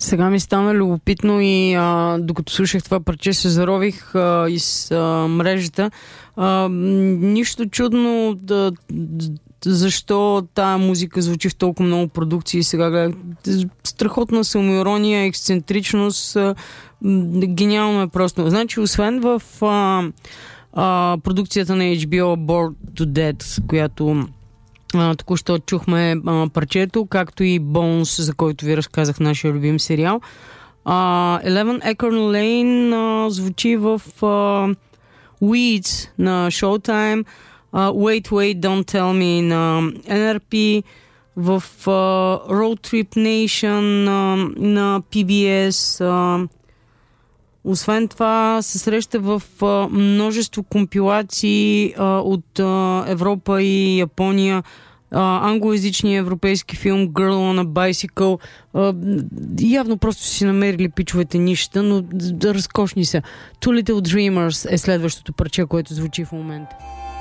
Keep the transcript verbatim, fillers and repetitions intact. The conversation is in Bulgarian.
Сега ми стана любопитно и а, докато слушах това парче, се зарових а, из а, мрежата. А, нищо чудно да, защо тая музика звучи в толкова много продукции. Сега гледах страхотна самоирония, ексцентричност. А, гениално е просто. Значи, освен в а, а, продукцията на Ейч Би О Bored to Death, която А, току-що чухме а, парчето, както и Bones, за който ви разказах, нашия любим сериал. А, Eleven Acorn Lane а, звучи в а, Weeds на Showtime, а, Wait, Wait, Don't Tell Me на Ен Ар Пи, в а, Road Trip Nation а, на Пи Би Ес. А, освен това се среща в а, множество компилации а, от а, Европа и Япония. А, англоязичния европейски филм Girl on a Bicycle. А, явно просто си намерили пичовете нища, но да разкошни са. Two Little Dreamers е следващото парче, което звучи в момента.